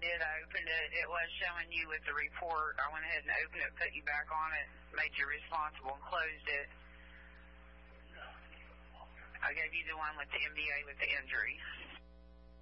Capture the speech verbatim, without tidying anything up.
did. I opened it. It was showing you with the report. I went ahead and opened it, put you back on it, made you responsible, and closed it. I gave you the one with the M D A with the injury.